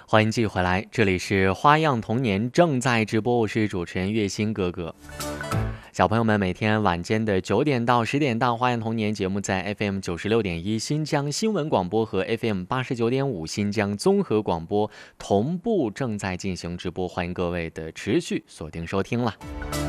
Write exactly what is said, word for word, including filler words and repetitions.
欢迎继续回来，这里是花样童年正在直播，我是主持人月星哥哥。小朋友们，每天晚间的九点到十点，到花样童年节目在 F M 九十六点一新疆新闻广播和 F M 八十九点五新疆综合广播同步正在进行直播，欢迎各位的持续锁定收听了。